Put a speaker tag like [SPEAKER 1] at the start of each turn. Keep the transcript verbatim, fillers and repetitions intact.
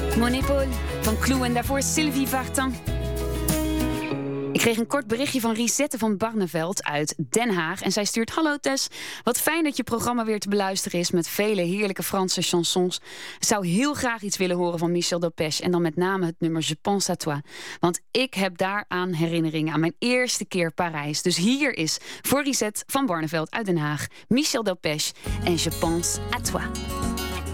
[SPEAKER 1] Mon épaule van Clou en daarvoor Sylvie Vartan. Ik kreeg een kort berichtje van Risette van Barneveld uit Den Haag. En zij stuurt: hallo Tess, wat fijn dat je programma weer te beluisteren is met vele heerlijke Franse chansons. Ik zou heel graag iets willen horen van Michel Delpech. En dan met name het nummer Je pense à toi. Want ik heb daaraan herinneringen aan mijn eerste keer Parijs. Dus hier is voor Risette van Barneveld uit Den Haag Michel Delpech en Je pense à toi.